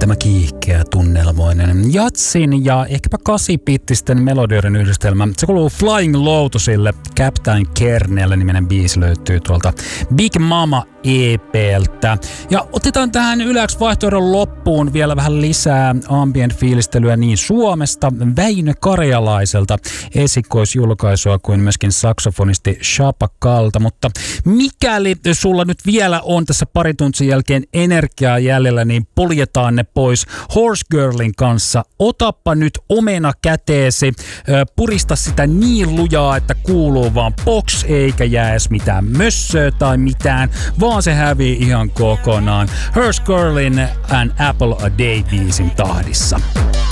tämä kiihkeä tunnelmoinen jatsin ja ehkäpä 8-bittisten melodioiden yhdistelmä. Se kuuluu Flying Lotusille. Captain Kernel niminen biisi löytyy tuolta Big Mama EP:ltä. Ja otetaan tähän yläksi vaihtoehdon loppuun vielä vähän lisää ambient-fiilistelyä niin Suomesta Väinö Karjalaiselta esikoisjulkaisua kuin myöskin saksofonisti Shapakalta. Mutta mikäli sulla nyt vielä on tässä pari tunnin jälkeen energiaa jäljellä, niin poljetaan ne pois Horse Girlin kanssa. Otappa nyt omena käteesi, purista sitä niin lujaa, että kuuluu vaan box eikä jää edes mitään mössöä tai mitään, vaan se hävii ihan kokonaan. Horse Girlin An Apple a Day -biisin tahdissa.